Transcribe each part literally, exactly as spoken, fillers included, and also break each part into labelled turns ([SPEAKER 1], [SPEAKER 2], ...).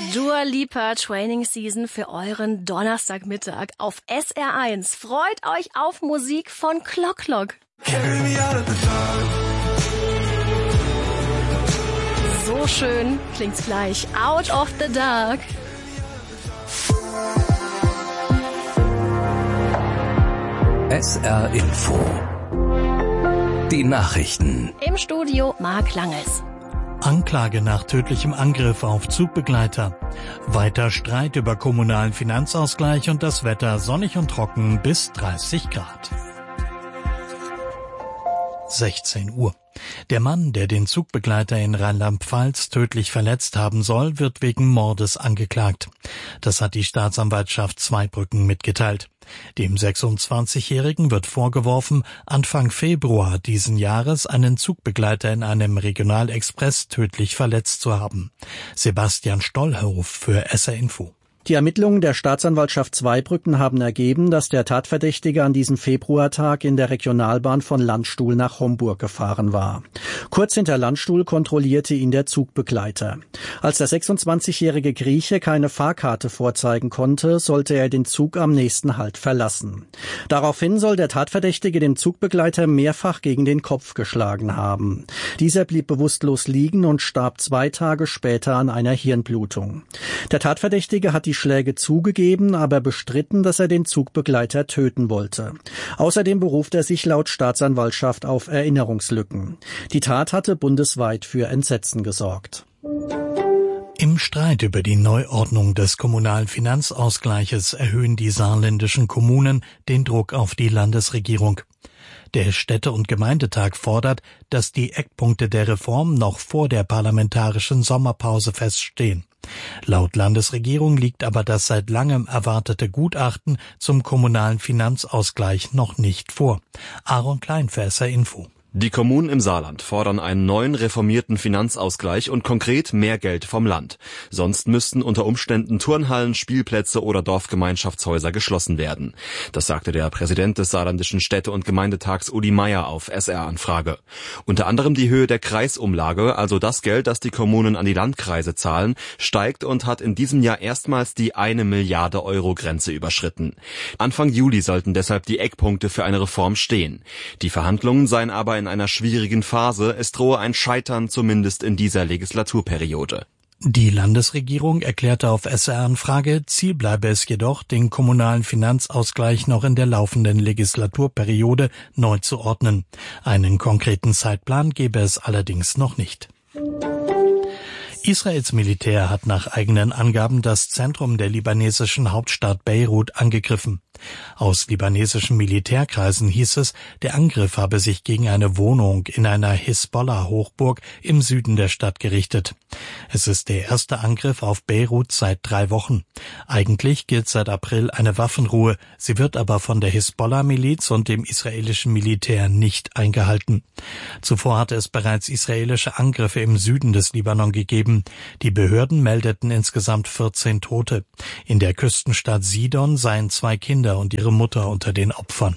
[SPEAKER 1] Dua Lipa Training Season für euren Donnerstagmittag auf S R eins. Freut euch auf Musik von Clock Clock. So schön klingt's gleich. Out of the Dark.
[SPEAKER 2] S R Info. Die Nachrichten.
[SPEAKER 1] Im Studio Marc Langels.
[SPEAKER 3] Anklage nach tödlichem Angriff auf Zugbegleiter. Weiter Streit über kommunalen Finanzausgleich und das Wetter sonnig und trocken bis dreißig Grad. sechzehn Uhr. Der Mann, der den Zugbegleiter in Rheinland-Pfalz tödlich verletzt haben soll, wird wegen Mordes angeklagt. Das hat die Staatsanwaltschaft Zweibrücken mitgeteilt. Dem sechsundzwanzigjährigen wird vorgeworfen, Anfang Februar diesen Jahres einen Zugbegleiter in einem Regionalexpress tödlich verletzt zu haben. Sebastian Stollhoff für S R Info.
[SPEAKER 4] Die Ermittlungen der Staatsanwaltschaft Zweibrücken haben ergeben, dass der Tatverdächtige an diesem Februartag in der Regionalbahn von Landstuhl nach Homburg gefahren war. Kurz hinter Landstuhl kontrollierte ihn der Zugbegleiter. Als der sechsundzwanzigjährige Grieche keine Fahrkarte vorzeigen konnte, sollte er den Zug am nächsten Halt verlassen. Daraufhin soll der Tatverdächtige dem Zugbegleiter mehrfach gegen den Kopf geschlagen haben. Dieser blieb bewusstlos liegen und starb zwei Tage später an einer Hirnblutung. Der Tatverdächtige hat die Schläge zugegeben, aber bestritten, dass er den Zugbegleiter töten wollte. Außerdem beruft er sich laut Staatsanwaltschaft auf Erinnerungslücken. Die Tat hatte bundesweit für Entsetzen gesorgt.
[SPEAKER 3] Im Streit über die Neuordnung des kommunalen Finanzausgleiches erhöhen die saarländischen Kommunen den Druck auf die Landesregierung. Der Städte- und Gemeindetag fordert, dass die Eckpunkte der Reform noch vor der parlamentarischen Sommerpause feststehen. Laut Landesregierung liegt aber das seit langem erwartete Gutachten zum kommunalen Finanzausgleich noch nicht vor. Aaron Klein für S R Info.
[SPEAKER 5] Die Kommunen im Saarland fordern einen neuen reformierten Finanzausgleich und konkret mehr Geld vom Land. Sonst müssten unter Umständen Turnhallen, Spielplätze oder Dorfgemeinschaftshäuser geschlossen werden. Das sagte der Präsident des saarländischen Städte- und Gemeindetags Udi Meier auf S R-Anfrage. Unter anderem die Höhe der Kreisumlage, also das Geld, das die Kommunen an die Landkreise zahlen, steigt und hat in diesem Jahr erstmals die eine Milliarde Euro Grenze überschritten. Anfang Juli sollten deshalb die Eckpunkte für eine Reform stehen. Die Verhandlungen seien aber in einer schwierigen Phase. Es drohe ein Scheitern, zumindest in dieser Legislaturperiode.
[SPEAKER 3] Die Landesregierung erklärte auf S R-Anfrage, Ziel bleibe es jedoch, den kommunalen Finanzausgleich noch in der laufenden Legislaturperiode neu zu ordnen. Einen konkreten Zeitplan gebe es allerdings noch nicht. Israels Militär hat nach eigenen Angaben das Zentrum der libanesischen Hauptstadt Beirut angegriffen. Aus libanesischen Militärkreisen hieß es, der Angriff habe sich gegen eine Wohnung in einer Hisbollah-Hochburg im Süden der Stadt gerichtet. Es ist der erste Angriff auf Beirut seit drei Wochen. Eigentlich gilt seit April eine Waffenruhe, sie wird aber von der Hisbollah-Miliz und dem israelischen Militär nicht eingehalten. Zuvor hatte es bereits israelische Angriffe im Süden des Libanon gegeben. Die Behörden meldeten insgesamt vierzehn Tote. In der Küstenstadt Sidon seien zwei Kinder und ihre Mutter unter den Opfern.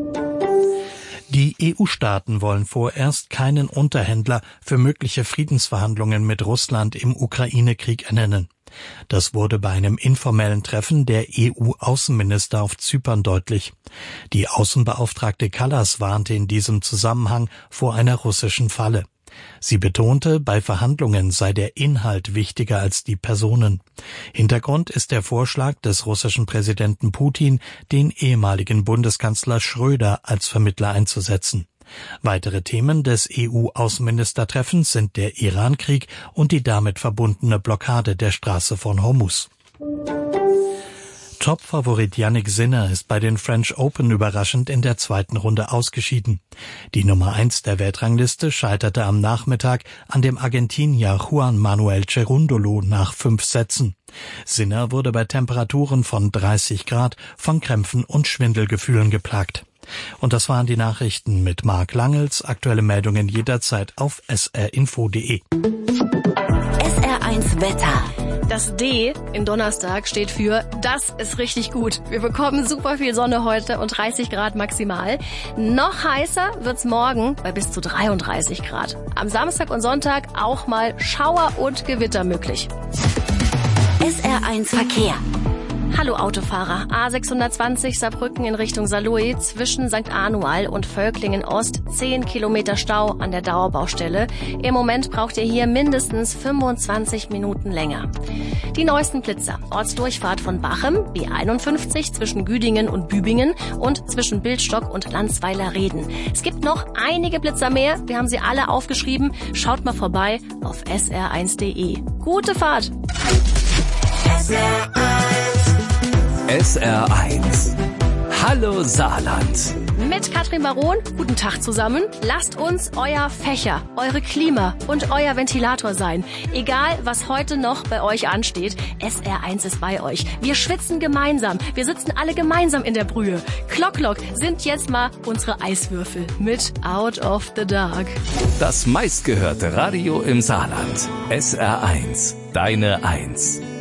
[SPEAKER 3] Die E U-Staaten wollen vorerst keinen Unterhändler für mögliche Friedensverhandlungen mit Russland im Ukraine-Krieg ernennen. Das wurde bei einem informellen Treffen der E U-Außenminister auf Zypern deutlich. Die Außenbeauftragte Kallas warnte in diesem Zusammenhang vor einer russischen Falle. Sie betonte, bei Verhandlungen sei der Inhalt wichtiger als die Personen. Hintergrund ist der Vorschlag des russischen Präsidenten Putin, den ehemaligen Bundeskanzler Schröder als Vermittler einzusetzen. Weitere Themen des E U-Außenministertreffens sind der Iran-Krieg und die damit verbundene Blockade der Straße von Hormuz. Top-Favorit Jannik Sinner ist bei den French Open überraschend in der zweiten Runde ausgeschieden. Die Nummer eins der Weltrangliste scheiterte am Nachmittag an dem Argentinier Juan Manuel Cerundolo nach fünf Sätzen. Sinner wurde bei Temperaturen von dreißig Grad von Krämpfen und Schwindelgefühlen geplagt. Und das waren die Nachrichten mit Marc Langels. Aktuelle Meldungen jederzeit auf s r info punkt d e.
[SPEAKER 1] S R eins Wetter. Das D in Donnerstag steht für, das ist richtig gut. Wir bekommen super viel Sonne heute und dreißig Grad maximal. Noch heißer wird's morgen bei bis zu dreiunddreißig Grad. Am Samstag und Sonntag auch mal Schauer und Gewitter möglich. S R eins Verkehr. Hallo Autofahrer, A sechshundertzwanzig Saarbrücken in Richtung Saarlouis zwischen Sankt Anual und Völklingen Ost, zehn Kilometer Stau an der Dauerbaustelle. Im Moment braucht ihr hier mindestens fünfundzwanzig Minuten länger. Die neuesten Blitzer, Ortsdurchfahrt von Bachem, B einundfünfzig zwischen Güdingen und Bübingen und zwischen Bildstock und Landsweiler-Reden. Es gibt noch einige Blitzer mehr, wir haben sie alle aufgeschrieben. Schaut mal vorbei auf S R eins punkt de. Gute Fahrt!
[SPEAKER 2] S R eins. Hallo Saarland.
[SPEAKER 1] Mit Katrin Baron, guten Tag zusammen. Lasst uns euer Fächer, eure Klima und euer Ventilator sein. Egal, was heute noch bei euch ansteht, S R eins ist bei euch. Wir schwitzen gemeinsam. Wir sitzen alle gemeinsam in der Brühe. Klock, Klock sind jetzt mal unsere Eiswürfel mit Out of the Dark.
[SPEAKER 2] Das meistgehörte Radio im Saarland. S R eins. Deine Eins.